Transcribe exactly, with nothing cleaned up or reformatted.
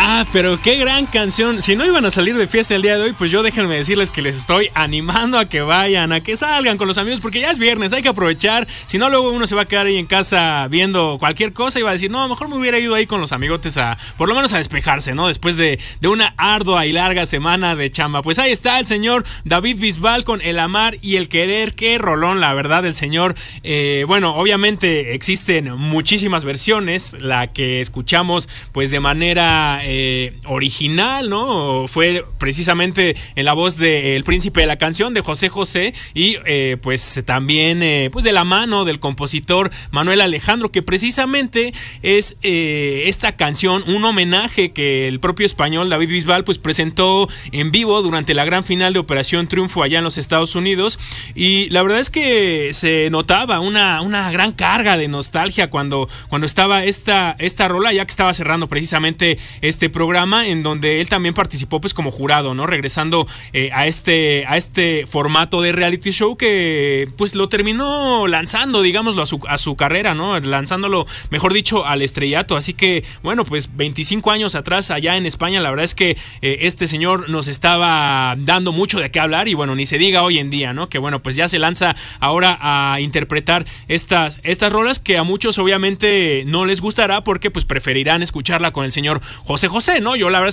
Ah, pero qué gran canción. Si no iban a salir de fiesta el día de hoy, pues yo déjenme decirles que les estoy animando a que vayan, a que salgan con los amigos, porque ya es viernes, hay que aprovechar. Si no, luego uno se va a quedar ahí en casa viendo cualquier cosa y va a decir, no, mejor me hubiera ido ahí con los amigotes a, por lo menos a despejarse, ¿no? Después de, de una ardua y larga semana de chamba. Pues ahí está el señor David Bisbal con El Amar y El Querer. Qué rolón, la verdad, el señor. Eh, bueno, obviamente existen muchísimas versiones. La que escuchamos, pues de manera eh, original, ¿no? Fue precisamente en la voz del príncipe de la canción, de José José, y eh, pues también eh, pues de la mano del compositor Manuel Alejandro, que precisamente es eh, esta canción un homenaje que el propio español David Bisbal pues presentó en vivo durante la gran final de Operación Triunfo allá en los Estados Unidos, y la verdad es que se notaba una, una gran carga de nostalgia cuando, cuando estaba esta, esta rola, ya que estaba cerrando precisamente este programa en donde él también participó pues como jurado, ¿no? Regresando eh, a este a este formato de reality show que pues lo terminó lanzando, digámoslo, a su, a su carrera, ¿no? Lanzándolo, mejor dicho, al estrellato. Así que, bueno, pues veinticinco años atrás allá en España, la verdad es que eh, este señor nos estaba dando mucho de qué hablar, y bueno, ni se diga hoy en día, ¿no? Que bueno, pues ya se lanza ahora a interpretar estas, estas rolas que a muchos obviamente no les gustará porque pues preferirán escucharla con el señor José José, ¿no? Yo la verdad